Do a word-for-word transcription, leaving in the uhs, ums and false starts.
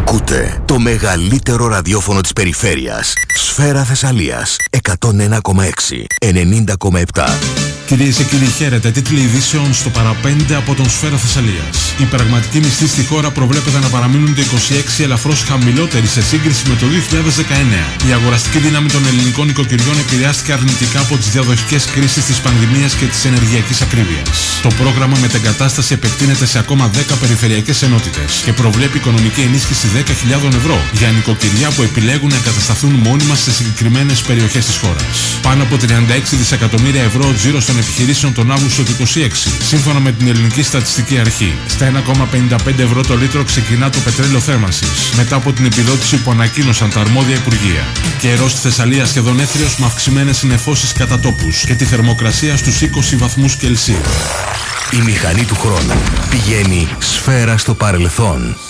Ακούτε το μεγαλύτερο ραδιόφωνο της περιφέρειας. Σφαίρα Θεσσαλίας εκατόν ένα κόμμα έξι, ενενήντα κόμμα επτά. Κυρίες και κύριοι, χαίρετε. Τίτλοι ειδήσεων στο παραπέντε από τον Σφαίρα Θεσσαλίας. Οι πραγματικοί μισθοί στη χώρα προβλέπεται να παραμείνουν το είκοσι έξι ελαφρώς χαμηλότεροι σε σύγκριση με το δύο χιλιάδες δεκαεννέα. Η αγοραστική δύναμη των ελληνικών οικοκυριών επηρεάστηκε αρνητικά από τις διαδοχικές κρίσεις της πανδημίας και της ενεργειακής ακρίβειας. Το πρόγραμμα μετεγκατάσταση επεκτείνεται σε ακόμα δέκα περιφερειακές ενότητες και προβλέπει οικονομική ενίσχυση δέκα χιλιάδες ευρώ για νοικοκυριά που επιλέγουν να εγκατασταθούν μόνιμα σε συγκεκριμένες περιοχές της χώρας. Πάνω από τριάντα έξι δισεκατομμύρια ευρώ τζίρος των επιχειρήσεων τον Αύγουστο του είκοσι έξι, σύμφωνα με την Ελληνική Στατιστική Αρχή. Στα ένα κόμμα πενήντα πέντε ευρώ το λίτρο ξεκινά το πετρέλαιο θέρμανσης, μετά από την επιδότηση που ανακοίνωσαν τα αρμόδια υπουργεία. Καιρός στη Θεσσαλία σχεδόν έθριος με αυξημένες συννεφώσεις κατά τόπους και τη θερμοκρασία στους είκοσι βαθμούς Κελσίου. Η μηχανή του χρόνου πηγαίνει σφαίρα στο παρελθόν.